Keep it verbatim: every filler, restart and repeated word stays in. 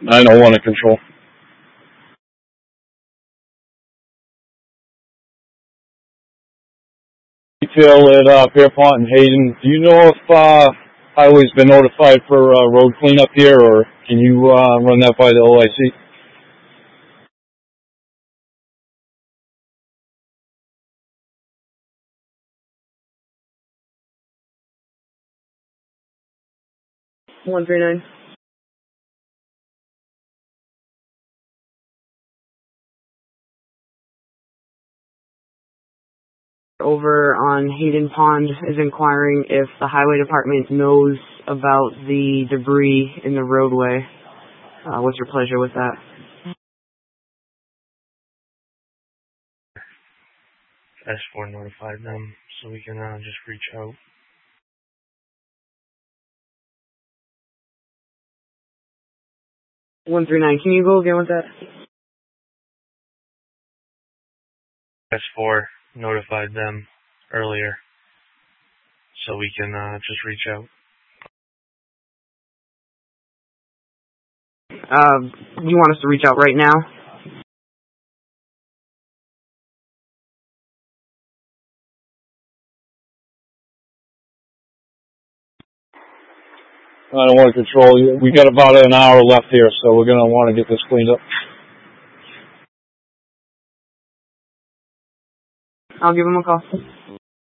nine oh one to control. Detail at uh, Pierpont and Hayden. Do you know if uh, Highway's been notified for uh, road cleanup here, or can you uh, run that by the O I C? one three nine. Over on Hayden Pond is inquiring if the highway department knows about the debris in the roadway. Uh, what's your pleasure with that? S four notified them, so we can uh, just reach out. one three nine, can you go again with that? S four notified them earlier, so we can uh, just reach out. Uh, you want us to reach out right now? I don't want to control. We got about an hour left here, so we're going to want to get this cleaned up. I'll give him a call.